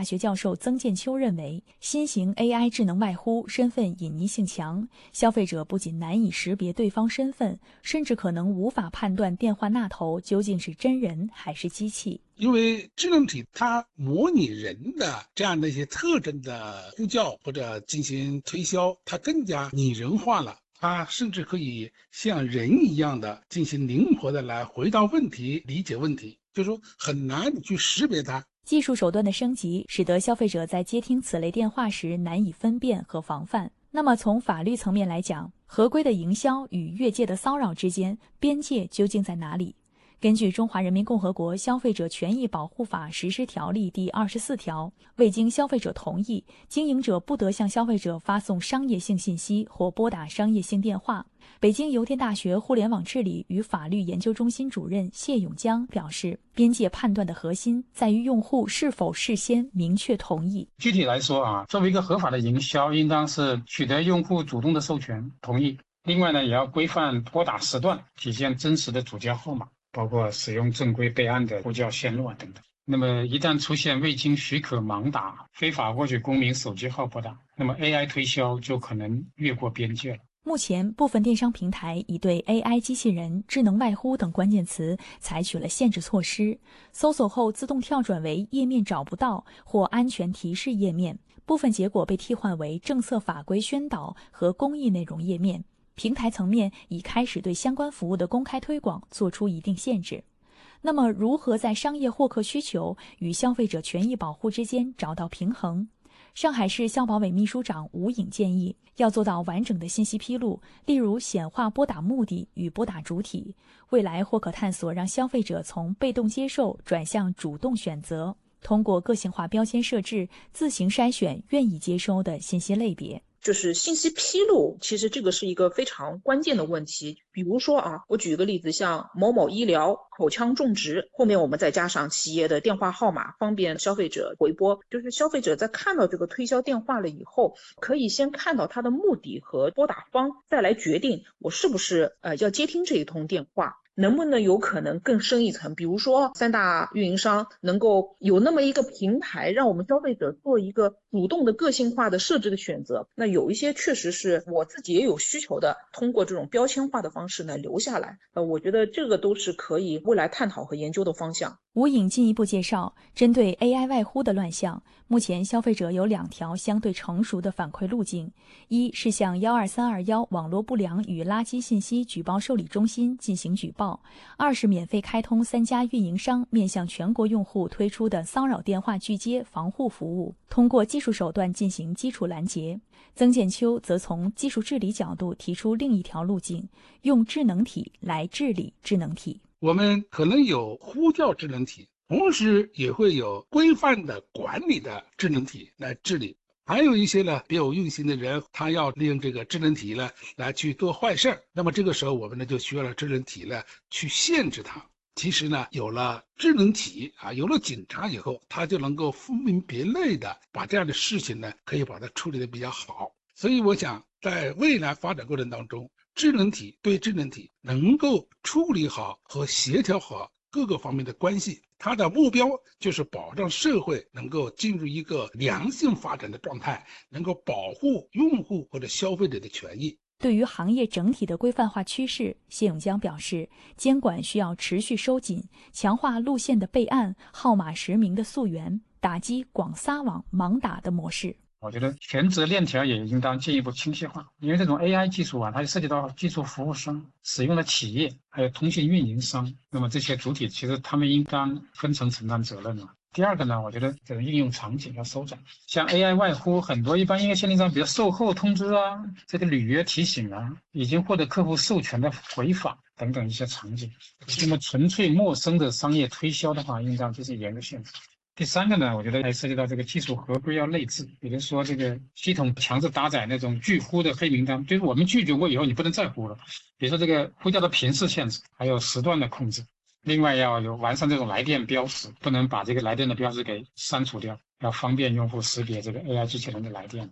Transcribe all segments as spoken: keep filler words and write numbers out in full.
大学教授曾建秋认为，新型 A I 智能外呼身份隐匿性强，消费者不仅难以识别对方身份，甚至可能无法判断电话那头究竟是真人还是机器。 因为智能体它模拟人的这样的一些特征的呼叫或者进行推销，它更加拟人化了。它甚至可以像人一样的进行灵活的来回答问题、理解问题，就是说很难去识别它。 技术手段的升级，使得消费者在接听此类电话时难以分辨和防范。那么从法律层面来讲，合规的营销与越界的骚扰之间，边界究竟在哪里？根据《中华人民共和国消费者权益保护法实施条例》第二十四条，未经消费者同意，经营者不得向消费者发送商业性信息或拨打商业性电话。北京邮电大学互联网治理与法律研究中心主任谢永江表示，边界判断的核心在于用户是否事先明确同意。 具体来说啊，作为一个合法的营销，应当是取得用户主动的授权同意。另外呢，也要规范拨打时段，体现真实的主叫号码，包括使用正规备案的呼叫线路啊等等。那么一旦出现未经许可盲打、非法获取公民手机号拨打，那么 A I 推销就可能越过边界了。 目前，部分电商平台已对 A I 机器人、智能外呼等关键词采取了限制措施，搜索后自动跳转为页面找不到或安全提示页面，部分结果被替换为政策法规宣导和公益内容页面。平台层面已开始对相关服务的公开推广做出一定限制。那么，如何在商业获客需求与消费者权益保护之间找到平衡？上海市消保委秘书长吴颖建议，要做到完整的信息披露，例如显化拨打目的与拨打主体。未来或可探索让消费者从被动接受转向主动选择，通过个性化标签设置，自行筛选愿意接收的信息类别。 就是信息披露，其实这个是一个非常关键的问题。比如说啊，我举一个例子，像某某医疗、口腔种植，后面我们再加上企业的电话号码，方便消费者回拨。就是消费者在看到这个推销电话了以后，可以先看到它的目的和拨打方，再来决定我是不是呃要接听这一通电话。能不能有可能更深一层，比如说三大运营商能够有那么一个平台，让我们消费者做一个主动的个性化的设置的选择。那有一些确实是我自己也有需求的，通过这种标签化的方式呢留下来。呃，我觉得这个都是可以未来探讨和研究的方向。 吴颖进一步介绍，针对 A I 外呼的乱象，目前消费者有两条相对成熟的反馈路径：一是向一二三二一网络不良与垃圾信息举报受理中心进行举报；二是免费开通三家运营商面向全国用户推出的骚扰电话拒接防护服务，通过技术手段进行基础拦截。曾建秋则从技术治理角度提出另一条路径，用智能体来治理智能体。 我们可能有呼叫智能体，同时也会有规范的管理的智能体来治理。还有一些呢别有用心的人，他要利用这个智能体呢来去做坏事儿，那么这个时候我们呢就需要了智能体呢去限制它。其实呢，有了智能体啊，有了警察以后，他就能够分门别类的把这样的事情呢，可以把它处理得比较好。所以我想，在未来发展过程当中，智能体对智能体能够处理好和协调好各个方面的关系，它的目标就是保障社会能够进入一个良性发展的状态，能够保护用户或者消费者的权益。 对于行业整体的规范化趋势，谢永江表示，监管需要持续收紧，强化路线的备案、号码实名的溯源，打击广撒网、盲打的模式。 我觉得权责链条也应当进一步清晰化，因为这种 A I 技术啊，它涉及到技术服务商、使用的企业，还有通信运营商，那么这些主体其实他们应当分层承担责任了。第二个呢，我觉得这种应用场景要收窄，像 A I 外呼，很多一般应该限定上，比如售后通知啊，这个履约提醒啊，已经获得客户授权的回访等等一些场景。那么纯粹陌生的商业推销的话，应当就是严格限制。第三个呢，我觉得还涉及到这个技术合规要内置，比如说这个系统强制搭载那种拒呼的黑名单，就是我们拒绝过以后你不能再呼了。比如说这个呼叫的频次限制，还有时段的控制。另外要有完善这种来电标识，不能把这个来电的标识给删除掉，要方便用户識別這個 A I 機器人嘅來電。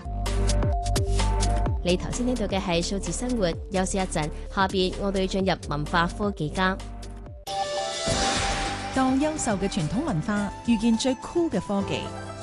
你頭先聽到嘅係數字生活，休息一陣，下邊我哋進入文化科技家。 當優秀嘅傳統文化遇見最酷嘅科技，